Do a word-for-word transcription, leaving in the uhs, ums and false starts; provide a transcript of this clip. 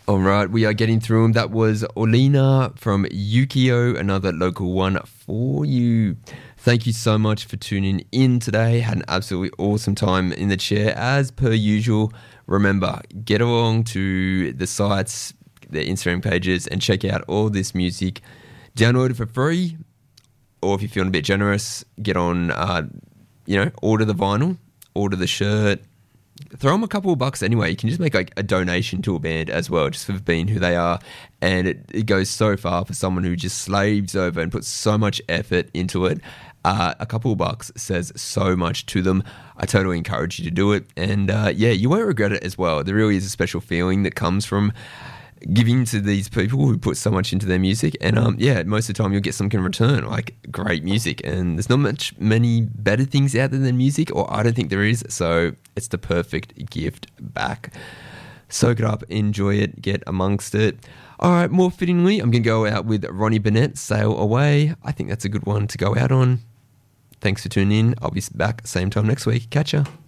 All right, we are getting through them. That was Orlina from Yukio, another local one for you. Thank you so much for tuning in today. Had an absolutely awesome time in the chair as per usual. Remember, get along to the sites, the Instagram pages, and check out all this music. Download it for free, or if you're feeling a bit generous, get on, uh, you know, order the vinyl, order the shirt. Throw them a couple of bucks anyway. You can just make like a donation to a band as well, just for being who they are. And it, it goes so far for someone who just slaves over and puts so much effort into it. Uh, a couple of bucks says so much to them. I totally encourage you to do it. And uh, yeah, you won't regret it as well. There really is a special feeling that comes from giving to these people who put so much into their music. And um, yeah, most of the time you'll get something in return, like great music. And there's not much many better things out there than music, or I don't think there is. So it's the perfect gift back. Soak it up, enjoy it, get amongst it. All right, more fittingly, I'm going to go out with Ronnie Burnett, Sail Away. I think that's a good one to go out on. Thanks for tuning in. I'll be back same time next week. Catch ya.